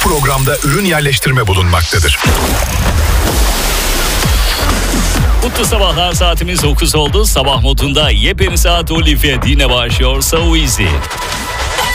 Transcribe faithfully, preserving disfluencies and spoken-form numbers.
programda ürün yerleştirme bulunmaktadır. Mutlu sabahlar, saatimiz dokuz oldu. Sabah modunda yepyeni saat Olivia Dine başlıyor. So easy.